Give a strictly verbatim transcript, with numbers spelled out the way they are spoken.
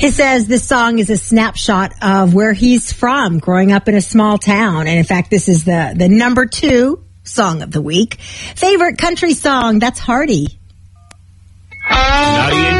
He says this song is a snapshot of where he's from, growing up in a small town. And in fact, this is the, the number two song of the week. Favorite country song, that's Hardy. ninety-eight